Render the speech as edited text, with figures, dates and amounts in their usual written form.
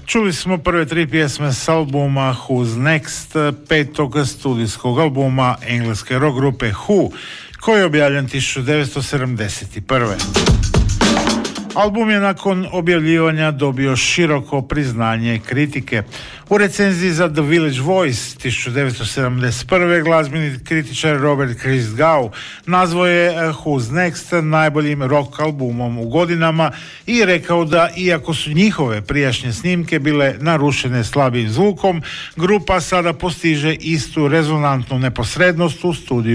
Čuli smo prve tri pjesme s albuma Who's Next, petog studijskog albuma engleske rock grupe Who, koji je objavljen 1971. Album je nakon objavljivanja dobio široko priznanje kritike. U recenziji za The Village Voice 1971. glazbeni kritičar Robert Christgau nazvao je Who's Next najboljim rock albumom u godinama i rekao da iako su njihove prijašnje snimke bile narušene slabim zvukom, grupa sada postiže istu rezonantnu neposrednost u studiju